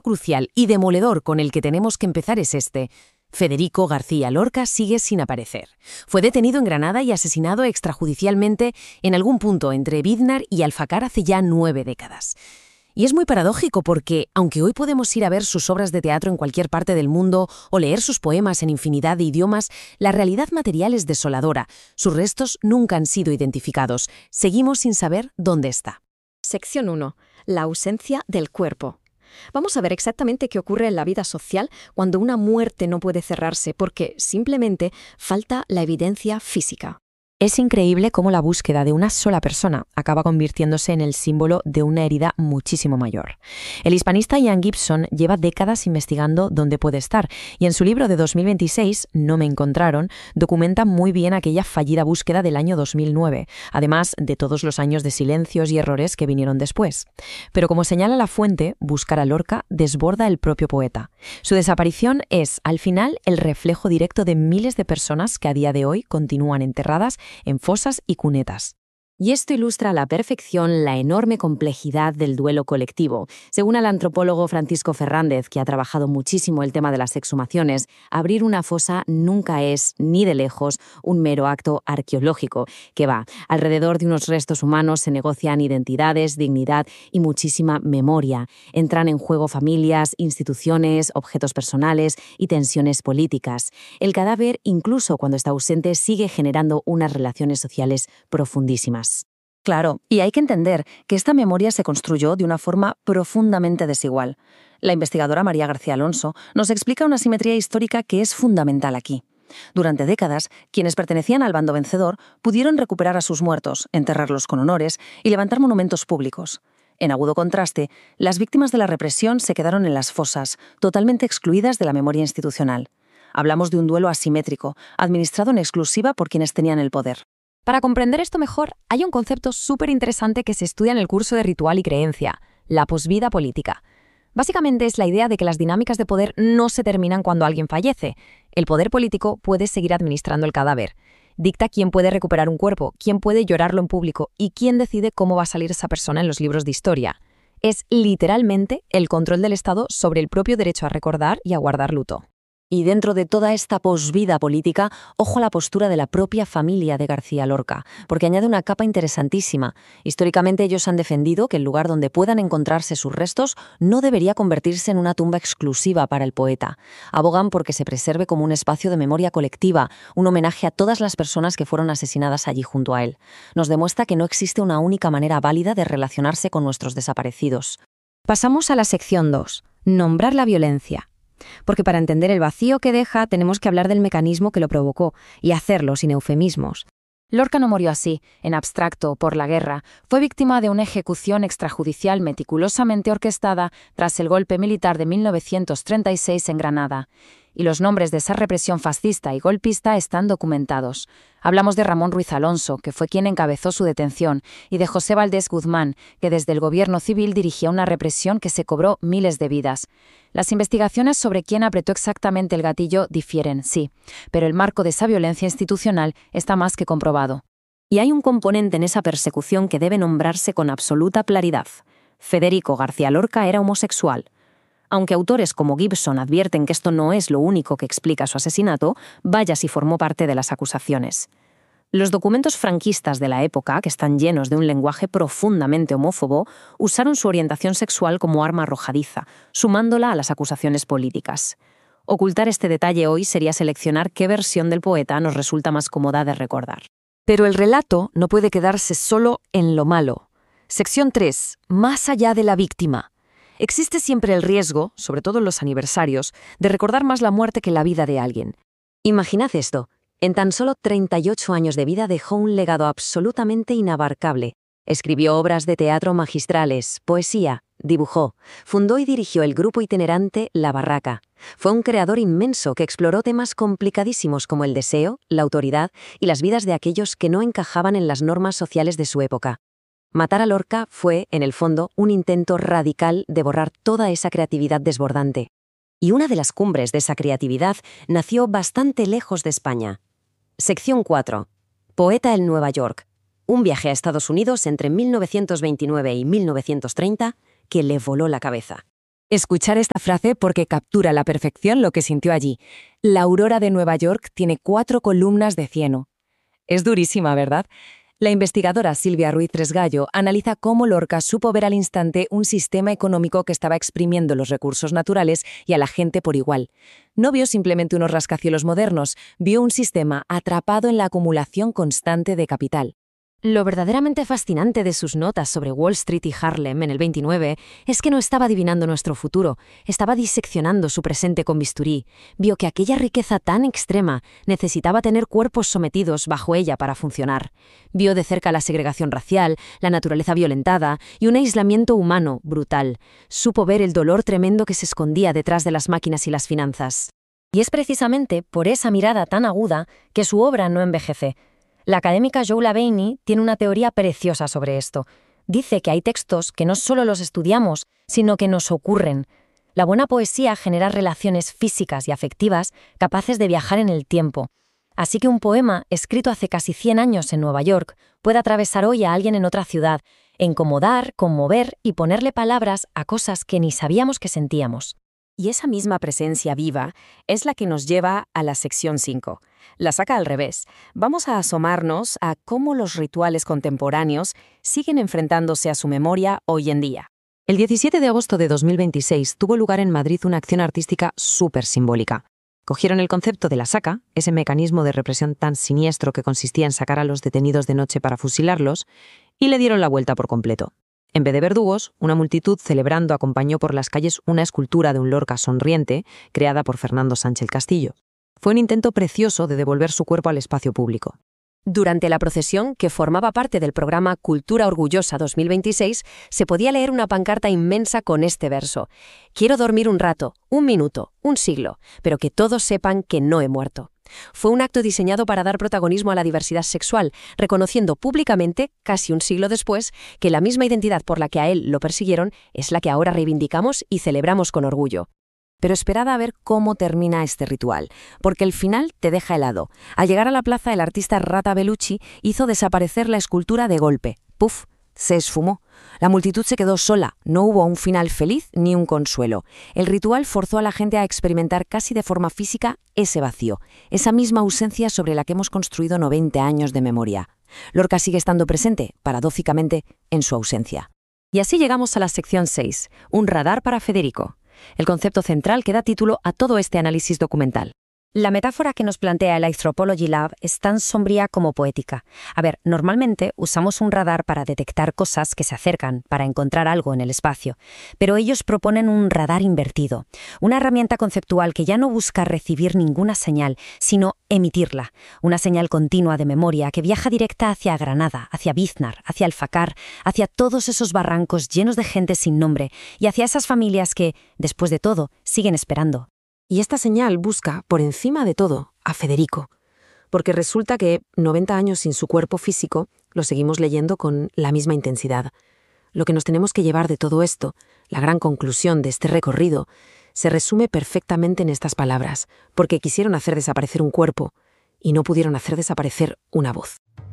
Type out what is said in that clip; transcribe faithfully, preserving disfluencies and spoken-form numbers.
crucial y demoledor con el que tenemos que empezar es este. Federico García Lorca sigue sin aparecer. Fue detenido en Granada y asesinado extrajudicialmente en algún punto entre Biznar y Alfacar hace ya nueve décadas. Y es muy paradójico porque, aunque hoy podemos ir a ver sus obras de teatro en cualquier parte del mundo o leer sus poemas en infinidad de idiomas, la realidad material es desoladora. Sus restos nunca han sido identificados. Seguimos sin saber dónde está. Sección uno. La ausencia del cuerpo. Vamos a ver exactamente qué ocurre en la vida social cuando una muerte no puede cerrarse porque simplemente falta la evidencia física. Es increíble cómo la búsqueda de una sola persona acaba convirtiéndose en el símbolo de una herida muchísimo mayor. El hispanista Ian Gibson lleva décadas investigando dónde puede estar y en su libro de dos mil veintiséis, No me encontraron, documenta muy bien aquella fallida búsqueda del año dos mil nueve, además de todos los años de silencios y errores que vinieron después. Pero como señala la fuente, buscar a Lorca desborda el propio poeta. Su desaparición es, al final, el reflejo directo de miles de personas que a día de hoy continúan enterradas en fosas y cunetas. Y esto ilustra a la perfección la enorme complejidad del duelo colectivo. Según el antropólogo Francisco Fernández, que ha trabajado muchísimo el tema de las exhumaciones, abrir una fosa nunca es, ni de lejos, un mero acto arqueológico, que va, alrededor de unos restos humanos se negocian identidades, dignidad y muchísima memoria. Entran en juego familias, instituciones, objetos personales y tensiones políticas. El cadáver, incluso cuando está ausente, sigue generando unas relaciones sociales profundísimas. Claro, y hay que entender que esta memoria se construyó de una forma profundamente desigual. La investigadora María García Alonso nos explica una simetría histórica que es fundamental aquí. Durante décadas, quienes pertenecían al bando vencedor pudieron recuperar a sus muertos, enterrarlos con honores y levantar monumentos públicos. En agudo contraste, las víctimas de la represión se quedaron en las fosas, totalmente excluidas de la memoria institucional. Hablamos de un duelo asimétrico, administrado en exclusiva por quienes tenían el poder. Para comprender esto mejor, hay un concepto súper interesante que se estudia en el curso de Ritual y Creencia, la posvida política. Básicamente es la idea de que las dinámicas de poder no se terminan cuando alguien fallece. El poder político puede seguir administrando el cadáver. Dicta quién puede recuperar un cuerpo, quién puede llorarlo en público y quién decide cómo va a salir esa persona en los libros de historia. Es literalmente el control del Estado sobre el propio derecho a recordar y a guardar luto. Y dentro de toda esta posvida política, ojo a la postura de la propia familia de García Lorca, porque añade una capa interesantísima. Históricamente ellos han defendido que el lugar donde puedan encontrarse sus restos no debería convertirse en una tumba exclusiva para el poeta. Abogan porque se preserve como un espacio de memoria colectiva, un homenaje a todas las personas que fueron asesinadas allí junto a él. Nos demuestra que no existe una única manera válida de relacionarse con nuestros desaparecidos. Pasamos a la sección dos, nombrar la violencia. Porque para entender el vacío que deja tenemos que hablar del mecanismo que lo provocó y hacerlo sin eufemismos. Lorca no murió así, en abstracto, por la guerra. Fue víctima de una ejecución extrajudicial meticulosamente orquestada tras el golpe militar de mil novecientos treinta y seis en Granada. Y los nombres de esa represión fascista y golpista están documentados. Hablamos de Ramón Ruiz Alonso, que fue quien encabezó su detención, y de José Valdés Guzmán, que desde el gobierno civil dirigía una represión que se cobró miles de vidas. Las investigaciones sobre quién apretó exactamente el gatillo difieren, sí, pero el marco de esa violencia institucional está más que comprobado. Y hay un componente en esa persecución que debe nombrarse con absoluta claridad. Federico García Lorca era homosexual. Aunque autores como Gibson advierten que esto no es lo único que explica su asesinato, vaya si formó parte de las acusaciones. Los documentos franquistas de la época, que están llenos de un lenguaje profundamente homófobo, usaron su orientación sexual como arma arrojadiza, sumándola a las acusaciones políticas. Ocultar este detalle hoy sería seleccionar qué versión del poeta nos resulta más cómoda de recordar. Pero el relato no puede quedarse solo en lo malo. Sección tres. Más allá de la víctima. Existe siempre el riesgo, sobre todo en los aniversarios, de recordar más la muerte que la vida de alguien. Imaginad esto. En tan solo treinta y ocho años de vida dejó un legado absolutamente inabarcable. Escribió obras de teatro magistrales, poesía, dibujó, fundó y dirigió el grupo itinerante La Barraca. Fue un creador inmenso que exploró temas complicadísimos como el deseo, la autoridad y las vidas de aquellos que no encajaban en las normas sociales de su época. Matar a Lorca fue, en el fondo, un intento radical de borrar toda esa creatividad desbordante. Y una de las cumbres de esa creatividad nació bastante lejos de España. Sección cuatro. Poeta en Nueva York. Un viaje a Estados Unidos entre mil novecientos veintinueve y mil novecientos treinta que le voló la cabeza. Escuchar esta frase porque captura a la perfección lo que sintió allí. La aurora de Nueva York tiene cuatro columnas de cieno. Es durísima, ¿verdad? La investigadora Silvia Ruiz Tresgallo analiza cómo Lorca supo ver al instante un sistema económico que estaba exprimiendo los recursos naturales y a la gente por igual. No vio simplemente unos rascacielos modernos, vio un sistema atrapado en la acumulación constante de capital. Lo verdaderamente fascinante de sus notas sobre Wall Street y Harlem en el veintinueve es que no estaba adivinando nuestro futuro, estaba diseccionando su presente con bisturí. Vio que aquella riqueza tan extrema necesitaba tener cuerpos sometidos bajo ella para funcionar. Vio de cerca la segregación racial, la naturaleza violentada y un aislamiento humano brutal. Supo ver el dolor tremendo que se escondía detrás de las máquinas y las finanzas. Y es precisamente por esa mirada tan aguda que su obra no envejece. La académica Jo Laveini tiene una teoría preciosa sobre esto. Dice que hay textos que no solo los estudiamos, sino que nos ocurren. La buena poesía genera relaciones físicas y afectivas capaces de viajar en el tiempo. Así que un poema, escrito hace casi cien años en Nueva York, puede atravesar hoy a alguien en otra ciudad, incomodar, conmover y ponerle palabras a cosas que ni sabíamos que sentíamos. Y esa misma presencia viva es la que nos lleva a la sección cinco. La saca al revés. Vamos a asomarnos a cómo los rituales contemporáneos siguen enfrentándose a su memoria hoy en día. El diecisiete de agosto de dos mil veintiséis tuvo lugar en Madrid una acción artística súper simbólica. Cogieron el concepto de la saca, ese mecanismo de represión tan siniestro que consistía en sacar a los detenidos de noche para fusilarlos, y le dieron la vuelta por completo. En vez de verdugos, una multitud celebrando acompañó por las calles una escultura de un Lorca sonriente creada por Fernando Sánchez Castillo. Fue un intento precioso de devolver su cuerpo al espacio público. Durante la procesión, que formaba parte del programa Cultura Orgullosa dos mil veintiséis, se podía leer una pancarta inmensa con este verso: «Quiero dormir un rato, un minuto, un siglo, pero que todos sepan que no he muerto». Fue un acto diseñado para dar protagonismo a la diversidad sexual, reconociendo públicamente, casi un siglo después, que la misma identidad por la que a él lo persiguieron es la que ahora reivindicamos y celebramos con orgullo. Pero esperad a ver cómo termina este ritual, porque el final te deja helado. Al llegar a la plaza, el artista Rata Bellucci hizo desaparecer la escultura de golpe. ¡Puf! Se esfumó. La multitud se quedó sola. No hubo un final feliz ni un consuelo. El ritual forzó a la gente a experimentar casi de forma física ese vacío, esa misma ausencia sobre la que hemos construido noventa años de memoria. Lorca sigue estando presente, paradójicamente, en su ausencia. Y así llegamos a la sección seis, un radar para Federico. El concepto central que da título a todo este análisis documental. La metáfora que nos plantea el Anthropology Lab es tan sombría como poética. A ver, normalmente usamos un radar para detectar cosas que se acercan, para encontrar algo en el espacio, pero ellos proponen un radar invertido, una herramienta conceptual que ya no busca recibir ninguna señal, sino emitirla, una señal continua de memoria que viaja directa hacia Granada, hacia Biznar, hacia Alfacar, hacia todos esos barrancos llenos de gente sin nombre y hacia esas familias que, después de todo, siguen esperando. Y esta señal busca, por encima de todo, a Federico, porque resulta que noventa años sin su cuerpo físico lo seguimos leyendo con la misma intensidad. Lo que nos tenemos que llevar de todo esto, la gran conclusión de este recorrido, se resume perfectamente en estas palabras, porque quisieron hacer desaparecer un cuerpo y no pudieron hacer desaparecer una voz.